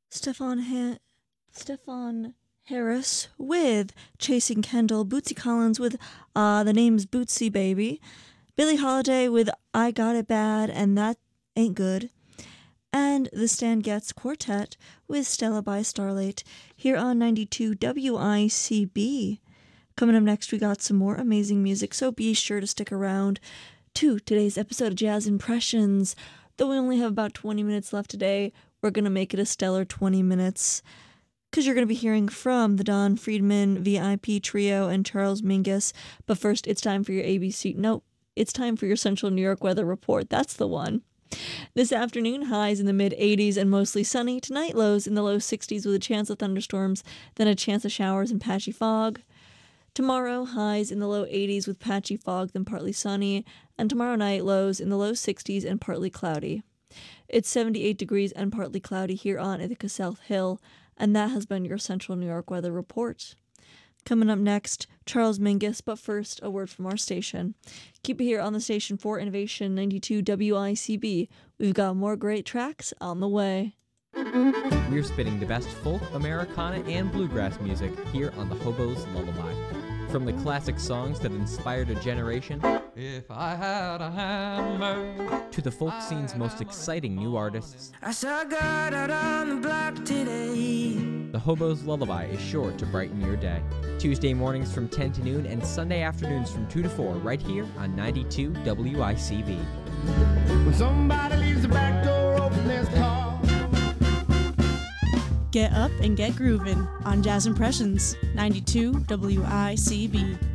Stefan Harris with Chasing Kendall, Bootsy Collins with The Name's Bootsy Baby, Billie Holiday with I Got It Bad and That Ain't Good, and the Stan Getz Quartet with Stella by Starlight here on 92 WICB. Coming up next, we got some more amazing music, so be sure to stick around to today's episode of Jazz Impressions. Though we only have about 20 minutes left today, we're going to make it a stellar 20 minutes because you're going to be hearing from the Don Friedman VIP Trio and Charles Mingus. But first, it's time for your ABC. Nope, it's time for your Central New York weather report. That's the one. This afternoon, highs in the mid-80s and mostly sunny. Tonight, lows in the low 60s with a chance of thunderstorms, then a chance of showers and patchy fog. Tomorrow, highs in the low 80s with patchy fog, then partly sunny. And tomorrow night, lows in the low 60s and partly cloudy. It's 78 degrees and partly cloudy here on Ithaca South Hill, and that has been your Central New York weather report. Coming up next, Charles Mingus, but first, a word from our station. Keep it here on the station for Innovation 92 WICB. We've got more great tracks on the way. We're spinning the best folk, Americana, and bluegrass music here on the Hobo's Lullaby. From the classic songs that inspired a generation, if I had a hammer, to the folk scene's most exciting new artists, I saw God out on the block today. the Hobo's Lullaby is sure to brighten your day. Tuesday mornings from 10 to noon and Sunday afternoons from 2 to 4 right here on 92 WICB. When somebody leaves the back door open, there's call. Get up and get groovin' on Jazz Impressions, 92 WICB.